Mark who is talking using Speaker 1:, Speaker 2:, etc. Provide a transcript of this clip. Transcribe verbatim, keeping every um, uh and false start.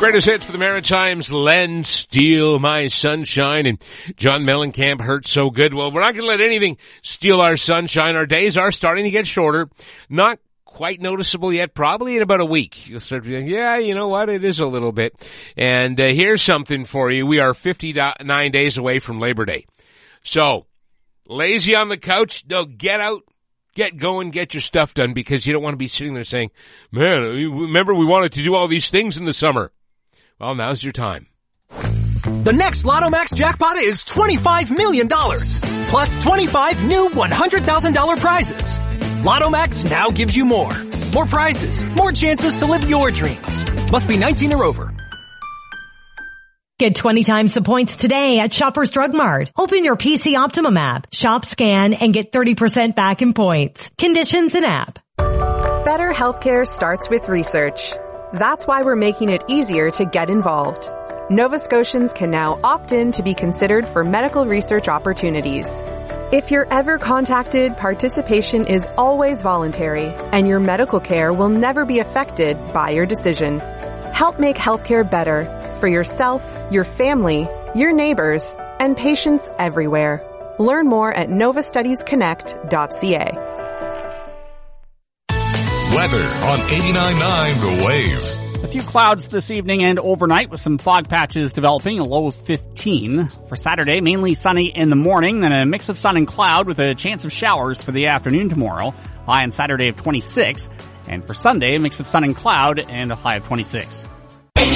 Speaker 1: Greatest hits for the Maritimes, Len Steal My Sunshine, and John Mellencamp, Hurt So Good. Well, we're not going to let anything steal our sunshine. Our days are starting to get shorter. Not quite noticeable yet. Probably in about a week, you'll start to be like, yeah, you know what? It is a little bit. And uh, here's something for you. We are fifty-nine days away from Labor Day. So, lazy on the couch? No, get out. Get going, get your stuff done, because you don't want to be sitting there saying, man, remember we wanted to do all these things in the summer. Well, now's your time.
Speaker 2: The next Lotto Max jackpot is twenty-five million dollars, plus twenty-five new one hundred thousand dollars prizes. Lotto Max now gives you more. More prizes, more chances to live your dreams. Must be nineteen or over.
Speaker 3: Get twenty times the points today at Shoppers Drug Mart. Open your P C Optimum app, shop, scan, and get thirty percent back in points. Conditions in app.
Speaker 4: Better healthcare starts with research. That's why we're making it easier to get involved. Nova Scotians can now opt in to be considered for medical research opportunities. If you're ever contacted, participation is always voluntary, and your medical care will never be affected by your decision. Help make healthcare better for yourself, your family, your neighbors, and patients everywhere. Learn more at nova studies connect dot c a.
Speaker 5: Weather on eighty-nine point nine The Wave.
Speaker 6: A few clouds this evening and overnight with some fog patches developing, a low of fifteen. For Saturday, mainly sunny in the morning, then a mix of sun and cloud with a chance of showers for the afternoon tomorrow. High on Saturday of twenty-six. And for Sunday, a mix of sun and cloud and a high of twenty-six.